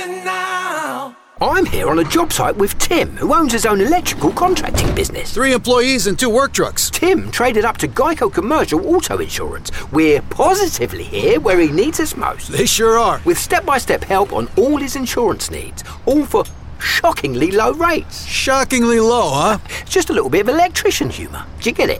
calling now. I'm here on a job site with Tim, who owns his own electrical contracting business. 3 employees and 2 work trucks. Tim traded up to Geico Commercial Auto Insurance. We're positively here where he needs us most. They sure are. With step-by-step help on all his insurance needs, all for shockingly low rates. Shockingly low, huh? It's just a little bit of electrician humour. Do you get it?